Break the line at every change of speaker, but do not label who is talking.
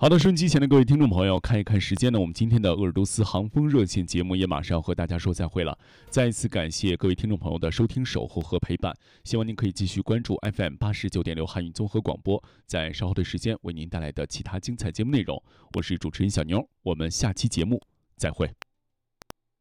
好的，收音机前的各位听众朋友，看一看时间呢，我们今天的鄂尔多斯航风热线节目也马上要和大家说再会了。再一次感谢各位听众朋友的收听、守候和陪伴，希望您可以继续关注 FM89.6汉语综合广播，在稍后的时间为您带来的其他精彩节目内容。我是主持人小牛，我们下期节目再会。